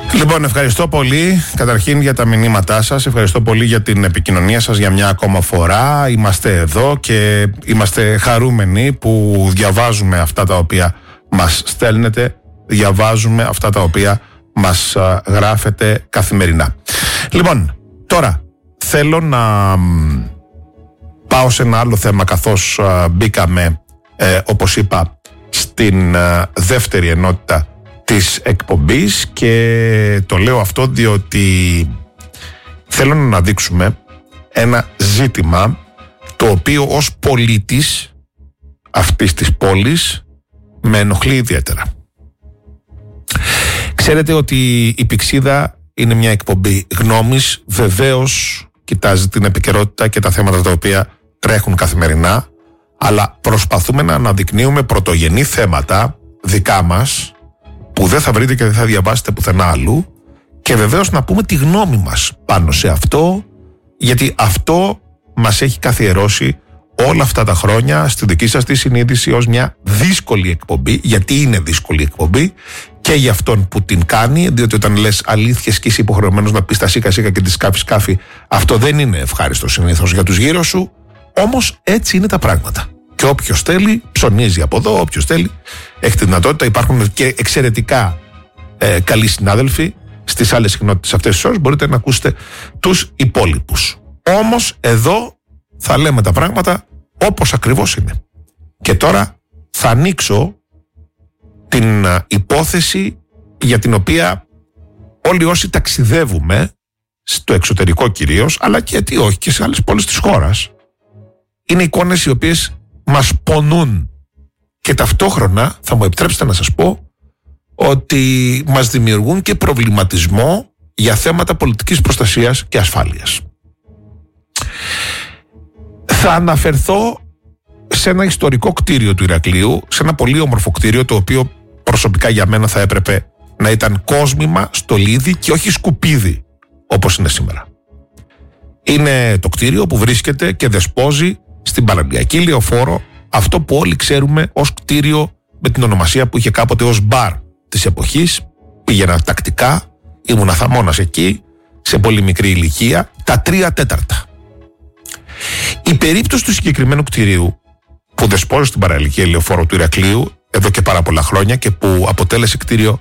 Λοιπόν, ευχαριστώ πολύ καταρχήν για τα μηνύματά σας. Ευχαριστώ πολύ για την επικοινωνία σας για μια ακόμα φορά. Είμαστε εδώ και είμαστε χαρούμενοι που διαβάζουμε αυτά τα οποία μας στέλνετε, διαβάζουμε αυτά τα οποία μας γράφετε καθημερινά. Λοιπόν, τώρα θέλω να πάω σε ένα άλλο θέμα, καθώς μπήκαμε, όπως είπα, στην δεύτερη ενότητα της εκπομπής, και το λέω αυτό διότι θέλω να αναδείξουμε ένα ζήτημα το οποίο ως πολίτης αυτής της πόλης με ενοχλεί ιδιαίτερα. Ξέρετε ότι η Πηξίδα είναι μια εκπομπή γνώμης, βεβαίως κοιτάζει την επικαιρότητα και τα θέματα τα οποία τρέχουν καθημερινά, αλλά προσπαθούμε να αναδεικνύουμε πρωτογενή θέματα δικά μας που δεν θα βρείτε και δεν θα διαβάσετε πουθενά αλλού, και βεβαίως να πούμε τη γνώμη μας πάνω σε αυτό, γιατί αυτό μας έχει καθιερώσει όλα αυτά τα χρόνια στη δική σας τη συνείδηση ως μια δύσκολη εκπομπή, γιατί είναι δύσκολη εκπομπή και για αυτόν που την κάνει, διότι όταν λες αλήθειες και είσαι υποχρεωμένος να πεις τα σίκα σίκα και τη σκάφη σκάφη, αυτό δεν είναι ευχάριστο συνήθως για τους γύρω σου, όμως έτσι είναι τα πράγματα. Και όποιος θέλει ψωνίζει από εδώ, όποιος θέλει έχει τη δυνατότητα. Υπάρχουν και εξαιρετικά καλοί συνάδελφοι στις άλλες συχνότητες αυτές τις ώρες, μπορείτε να ακούσετε τους υπόλοιπους. Όμως εδώ θα λέμε τα πράγματα όπως ακριβώς είναι. Και τώρα θα ανοίξω την υπόθεση για την οποία όλοι όσοι ταξιδεύουμε στο εξωτερικό κυρίως, αλλά και γιατί όχι και σε άλλες πόλεις της χώρας, είναι εικόνες οι οποίες μας πονούν, και ταυτόχρονα θα μου επιτρέψετε να σας πω ότι μας δημιουργούν και προβληματισμό για θέματα πολιτικής προστασίας και ασφάλειας. Θα αναφερθώ σε ένα ιστορικό κτίριο του Ηρακλείου, σε ένα πολύ όμορφο κτίριο, το οποίο προσωπικά για μένα θα έπρεπε να ήταν κόσμημα, στολίδι και όχι σκουπίδι όπως είναι σήμερα. Είναι το κτίριο που βρίσκεται και δεσπόζει στην Παραλιακή Λεωφόρο, αυτό που όλοι ξέρουμε ως κτίριο με την ονομασία που είχε κάποτε ως μπαρ της εποχής. Πήγαινα τακτικά, ήμουν θαμώνας εκεί, σε πολύ μικρή ηλικία, τα 3/4. Η περίπτωση του συγκεκριμένου κτιρίου που δεσπόζει στην Παραλιακή Λεωφόρο του Ηρακλείου εδώ και πάρα πολλά χρόνια και που αποτέλεσε κτίριο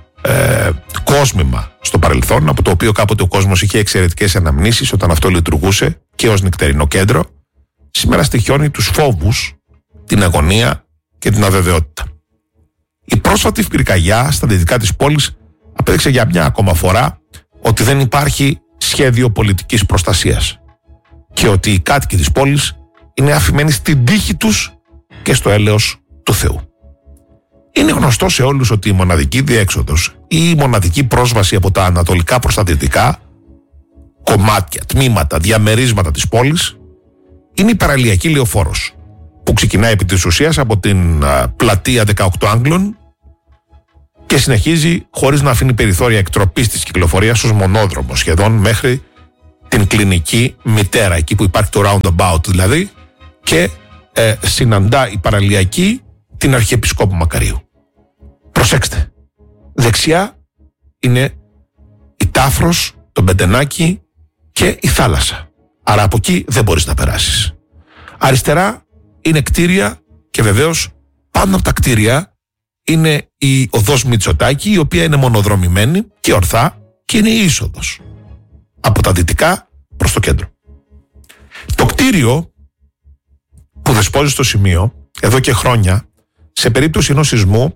κόσμημα στο παρελθόν, από το οποίο κάποτε ο κόσμος είχε εξαιρετικές αναμνήσεις όταν αυτό λειτουργούσε και ως νυχτερινό κέντρο, σήμερα στοιχιώνει τους φόβους, την αγωνία και την αβεβαιότητα. Η πρόσφατη πυρκαγιά στα δυτικά της πόλης απέδειξε για μια ακόμα φορά ότι δεν υπάρχει σχέδιο πολιτικής προστασίας και ότι οι κάτοικοι της πόλης είναι αφημένοι στην τύχη τους και στο έλεος του Θεού. Είναι γνωστό σε όλους ότι η μοναδική διέξοδος ή η μοναδική πρόσβαση από τα ανατολικά προς τα δυτικά κομμάτια, τμήματα, διαμερίσματα της πόλης είναι η Παραλιακή Λεωφόρος, που ξεκινάει επί της ουσίας από την πλατεία 18 Άγγλων και συνεχίζει χωρίς να αφήνει περιθώρια εκτροπής της κυκλοφορίας ως μονόδρομο σχεδόν μέχρι την κλινική Μητέρα, εκεί που υπάρχει το roundabout δηλαδή, και συναντά η Παραλιακή την Αρχιεπισκόπου Μακαρίου. Προσέξτε, δεξιά είναι η Τάφρος, το Μπεντενάκι και η θάλασσα. Άρα από εκεί δεν μπορείς να περάσεις. Αριστερά είναι κτίρια και βεβαίως πάνω από τα κτίρια είναι η οδός Μητσοτάκη, η οποία είναι μονοδρομημένη και ορθά και είναι η είσοδος από τα δυτικά προς το κέντρο. Το κτίριο που δεσπόζει στο σημείο εδώ και χρόνια, σε περίπτωση ενός σεισμού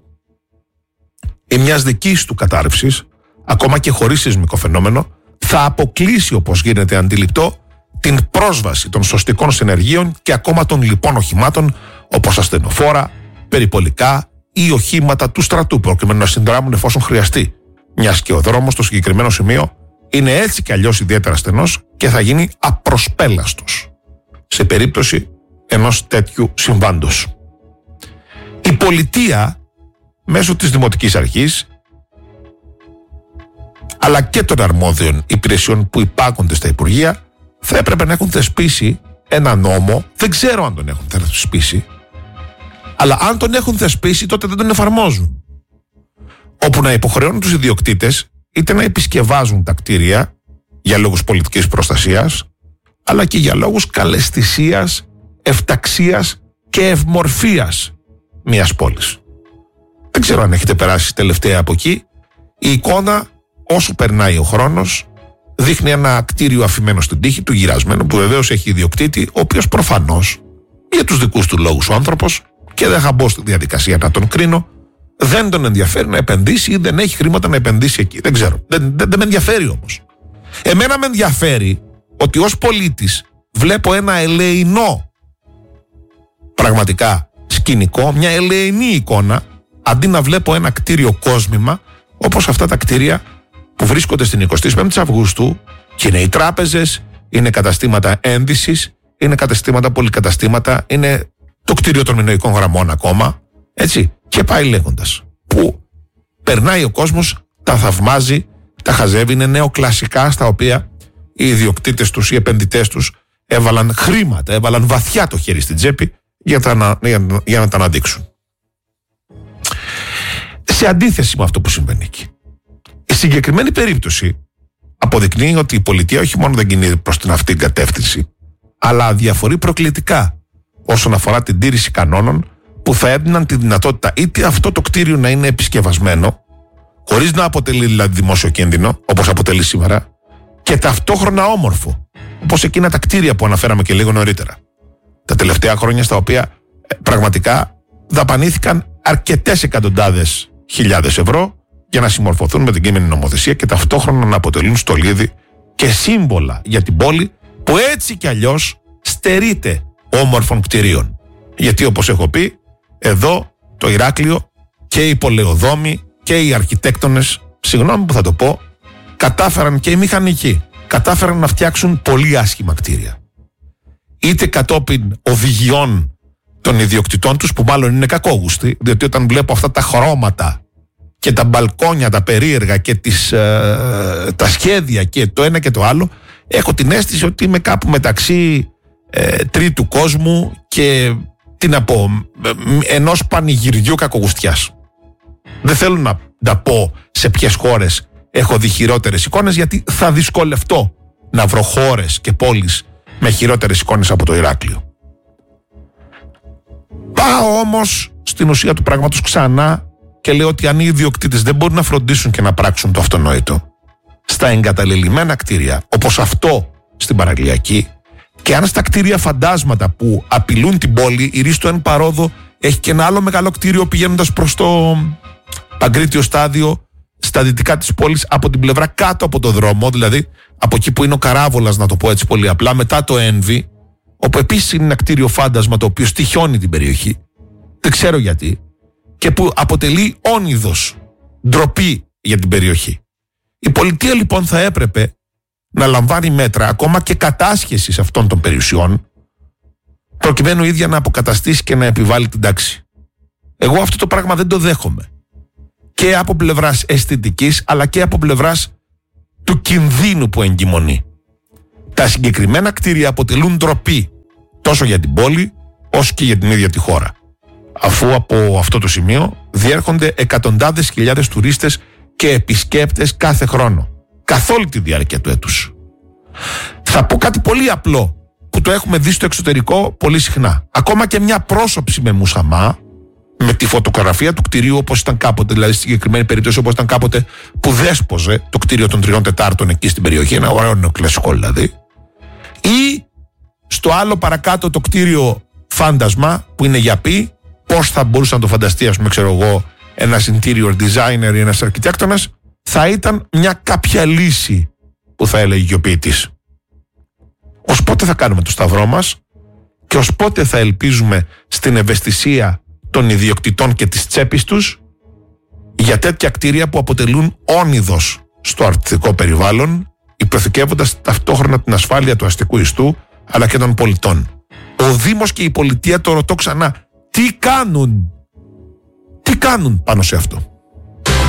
ή μιας δικής του κατάρρευσης, ακόμα και χωρίς σεισμικό φαινόμενο, θα αποκλείσει, όπως γίνεται αντιληπτό, την πρόσβαση των σωστικών συνεργείων και ακόμα των λοιπών οχημάτων όπως ασθενοφόρα, περιπολικά ή οχήματα του στρατού, προκειμένου να συνδράμουν εφόσον χρειαστεί, μιας και ο δρόμος στο συγκεκριμένο σημείο είναι έτσι κι αλλιώς ιδιαίτερα στενός και θα γίνει απροσπέλαστος σε περίπτωση ενός τέτοιου συμβάντος. Η πολιτεία μέσω της Δημοτικής Αρχής αλλά και των αρμόδιων υπηρεσιών που υπάγονται στα Υπουργεία θα έπρεπε να έχουν θεσπίσει ένα νόμο, δεν ξέρω αν τον έχουν θεσπίσει, αλλά αν τον έχουν θεσπίσει τότε δεν τον εφαρμόζουν, όπου να υποχρεώνουν τους ιδιοκτήτες είτε να επισκευάζουν τα κτίρια για λόγους πολιτικής προστασίας, αλλά και για λόγους καλαισθησίας, ευταξίας και ευμορφίας μιας πόλης. Δεν ξέρω αν έχετε περάσει τελευταία από εκεί. Η εικόνα, όσο περνάει ο χρόνος, δείχνει ένα κτίριο αφημένο στην τύχη του, γυρασμένο, που βεβαίως έχει ιδιοκτήτη, ο οποίος προφανώς, για τους δικούς του λόγους ο άνθρωπος, και δεν θα μπω στη διαδικασία να τον κρίνω, δεν τον ενδιαφέρει να επενδύσει ή δεν έχει χρήματα να επενδύσει εκεί. Δεν ξέρω. Δεν με ενδιαφέρει όμως. Εμένα με ενδιαφέρει ότι ως πολίτης βλέπω ένα ελεεινό πραγματικά σκηνικό, μια ελεεινή εικόνα, αντί να βλέπω ένα κτίριο κόσμημα όπως αυτά τα κτίρια που βρίσκονται στην 25η Αυγούστου και είναι οι τράπεζες, είναι καταστήματα ένδυσης, είναι καταστήματα, πολυκαταστήματα, είναι το κτίριο των μηνοϊκών γραμμών ακόμα, έτσι, και πάει λέγοντας. Που περνάει ο κόσμος, τα θαυμάζει, τα χαζεύει, είναι νεοκλασικά στα οποία οι ιδιοκτήτες τους, οι επενδυτές τους έβαλαν χρήματα, έβαλαν βαθιά το χέρι στην τσέπη για να τα αναδείξουν. Σε αντίθεση με αυτό που συμβαίνει εκεί, η συγκεκριμένη περίπτωση αποδεικνύει ότι η πολιτεία όχι μόνο δεν κινείται προς την αυτήν κατεύθυνση, αλλά διαφορεί προκλητικά όσον αφορά την τήρηση κανόνων που θα έδιναν τη δυνατότητα είτε αυτό το κτίριο να είναι επισκευασμένο, χωρίς να αποτελεί δηλαδή δημόσιο κίνδυνο, όπως αποτελεί σήμερα, και ταυτόχρονα όμορφο, όπως εκείνα τα κτίρια που αναφέραμε και λίγο νωρίτερα. Τα τελευταία χρόνια στα οποία πραγματικά δαπανήθηκαν αρκετές εκατοντάδες χιλιάδες ευρώ για να συμμορφωθούν με την κείμενη νομοθεσία και ταυτόχρονα να αποτελούν στολίδι και σύμβολα για την πόλη που έτσι κι αλλιώς στερείται όμορφων κτιρίων. Γιατί όπως έχω πει, εδώ το Ηράκλειο και οι πολεοδόμοι και οι αρχιτέκτονες, συγγνώμη που θα το πω, κατάφεραν, και οι μηχανικοί, κατάφεραν να φτιάξουν πολύ άσχημα κτίρια. Είτε κατόπιν οδηγιών των ιδιοκτητών τους, που μάλλον είναι κακόγουστοι, διότι όταν βλέπω αυτά τα χρώματα και τα μπαλκόνια, τα περίεργα και τα σχέδια και το ένα και το άλλο, έχω την αίσθηση ότι είμαι κάπου μεταξύ τρίτου κόσμου και τι να πω, ενός πανηγυριού κακογουστιάς. Δεν θέλω να τα πω σε ποιες χώρες έχω δει χειρότερες εικόνες, γιατί θα δυσκολευτώ να βρω χώρες και πόλεις με χειρότερες εικόνες από το Ηράκλειο. Πάω όμως στην ουσία του πράγματος ξανά και λέω ότι αν οι ιδιοκτήτες δεν μπορούν να φροντίσουν και να πράξουν το αυτονόητο στα εγκαταλελειμμένα κτίρια όπως αυτό στην Παραλιακή, και αν στα κτίρια φαντάσματα που απειλούν την πόλη, η Ρίστο εν παρόδο έχει και ένα άλλο μεγάλο κτίριο πηγαίνοντας προς το Παγκρίτιο στάδιο στα δυτικά της πόλης, από την πλευρά κάτω από το δρόμο, δηλαδή από εκεί που είναι ο Καράβολας, να το πω έτσι πολύ απλά, μετά το Ένβι, όπου επίσης είναι ένα κτίριο φάντασμα το οποίο στοιχιώνει την περιοχή, δεν ξέρω γιατί, και που αποτελεί όνειδος, ντροπή για την περιοχή. Η πολιτεία λοιπόν θα έπρεπε να λαμβάνει μέτρα, ακόμα και κατάσχεσης αυτών των περιουσιών, προκειμένου ίδια να αποκαταστήσει και να επιβάλλει την τάξη. Εγώ αυτό το πράγμα δεν το δέχομαι. Και από πλευράς αισθητικής, αλλά και από πλευράς του κινδύνου που εγκυμονεί. Τα συγκεκριμένα κτίρια αποτελούν ντροπή τόσο για την πόλη όσο και για την ίδια τη χώρα, αφού από αυτό το σημείο διέρχονται εκατοντάδες χιλιάδες τουρίστες και επισκέπτες κάθε χρόνο, καθ' όλη τη διάρκεια του έτους. Θα πω κάτι πολύ απλό που το έχουμε δει στο εξωτερικό πολύ συχνά. Ακόμα και μια πρόσωψη με μουσαμά, με τη φωτογραφία του κτηρίου όπως ήταν κάποτε, δηλαδή στη συγκεκριμένη περίπτωση όπως ήταν κάποτε που δέσποζε το κτίριο των 3 τετάρτων εκεί στην περιοχή, ένα ωραίο νεοκλασικό δηλαδή, ή στο άλλο παρακάτω το κτίριο φάντασμα που είναι για πει, πώς θα μπορούσε να το φανταστεί, ας πούμε, ξέρω εγώ, ένας interior designer ή ένας αρχιτέκτονας, θα ήταν μια κάποια λύση που θα έλεγε ο ποιητής. Ως πότε θα κάνουμε το σταυρό μας και ως πότε θα ελπίζουμε στην ευαισθησία των ιδιοκτητών και της τσέπης τους για τέτοια κτίρια που αποτελούν όνειδος στο αστικό περιβάλλον, υποθηκεύοντας ταυτόχρονα την ασφάλεια του αστικού ιστού αλλά και των πολιτών. Ο Δήμος και η πολιτεία, το ρωτώ ξανά, τι κάνουν πάνω σε αυτό?